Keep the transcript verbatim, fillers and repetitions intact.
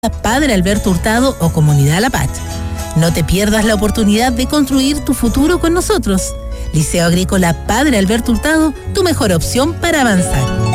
Padre Alberto Hurtado o Comunidad La Paz. No te pierdas la oportunidad de construir tu futuro con nosotros. Liceo Agrícola Padre Alberto Hurtado, tu mejor opción para avanzar.